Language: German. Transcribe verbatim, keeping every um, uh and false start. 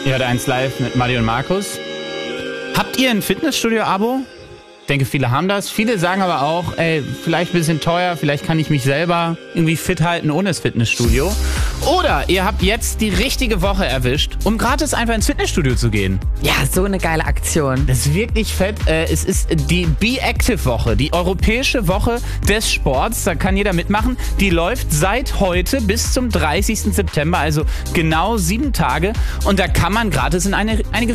Ihr hört eins live mit Mario und Markus. Habt ihr ein Fitnessstudio-Abo? Ich denke, viele haben das. Viele sagen aber auch, ey, vielleicht ein bisschen teuer, vielleicht kann ich mich selber irgendwie fit halten ohne das Fitnessstudio. Oder ihr habt jetzt die richtige Woche erwischt, um gratis einfach ins Fitnessstudio zu gehen. Ja, so eine geile Aktion. Das ist wirklich fett. Äh, es ist die Be Active Woche, die europäische Woche des Sports. Da kann jeder mitmachen. Die läuft seit heute bis zum dreißigsten September, also genau sieben Tage. Und da kann man gratis in eine, einige